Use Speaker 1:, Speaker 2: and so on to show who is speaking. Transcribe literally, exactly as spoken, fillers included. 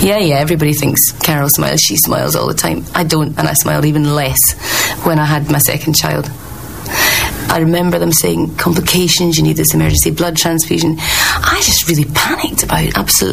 Speaker 1: Yeah, yeah, everybody thinks Carol smiles. She smiles all the time. I don't, and I smiled even less when I had my second child. I remember them saying, complications, you need this emergency blood transfusion. I just really panicked about absolutely